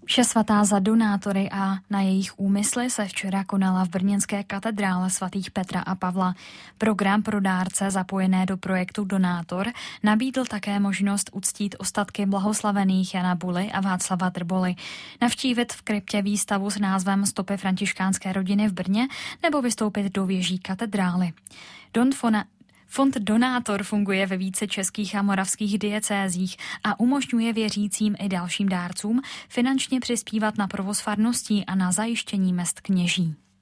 Mše svatá za donátory a na jejich úmysly se včera konala v brněnské katedrále svatých Petra a Pavla. Program pro dárce zapojené do projektu Donátor nabídl také možnost uctít ostatky blahoslavených Jana Buly a Václava Drboly, navštívit v kryptě výstavu s názvem Stopy františkánské rodiny v Brně nebo vystoupit do věží katedrály. Fond Donátor funguje ve více českých a moravských diecézích a umožňuje věřícím i dalším dárcům finančně přispívat na provoz farností a na zajištění mezd kněží.